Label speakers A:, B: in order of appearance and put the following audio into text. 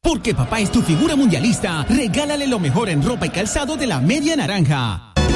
A: Porque papá es tu figura mundialista, regálale lo mejor en ropa y calzado de la Media Naranja.